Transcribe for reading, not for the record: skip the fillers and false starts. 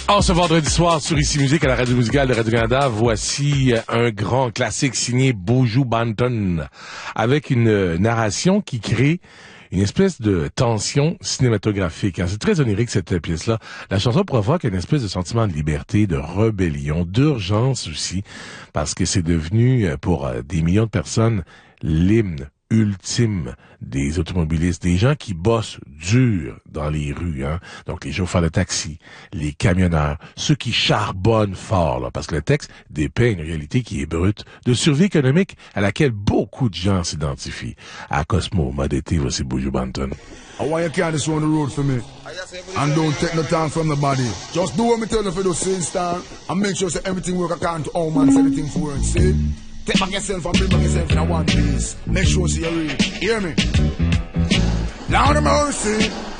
Oh, ce vendredi soir sur Ici Musique à la Radio Musicale de Radio-Canada, voici un grand classique signé Buju Banton avec une narration qui crée une espèce de tension cinématographique. C'est très onirique cette pièce-là. La chanson provoque une espèce de sentiment de liberté, de rébellion, d'urgence aussi, parce que c'est devenu pour des millions de personnes l'hymne ultime des automobilistes, des gens qui bossent dur dans les rues, hein. Donc les chauffeurs de taxi, les camionneurs, ceux qui charbonnent fort, là, parce que le texte dépeint une réalité qui est brute, de survie économique à laquelle beaucoup de gens s'identifient. À Cosmo, mode été, voici Buju Banton. I want you to carry this on the road for me. And don't take no time from the body. Just do what me tell you for those scenes, star. And make sure that everything work according to how man said everything for work. See? Take back yourself and bring back yourself in a one piece. Make sure you're real. Hear me? Lord of mercy.